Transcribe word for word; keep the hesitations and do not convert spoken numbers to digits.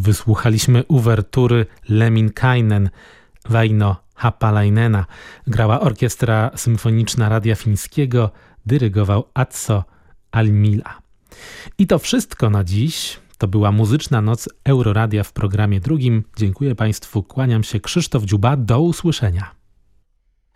wysłuchaliśmy uwertury Lemminkainen, Väinö Haapalainena. Grała Orkiestra Symfoniczna Radia Fińskiego, dyrygował Atso Almila. I to wszystko na dziś. To była Muzyczna Noc Euroradia w programie drugim. Dziękuję Państwu, kłaniam się, Krzysztof Dziuba, do usłyszenia.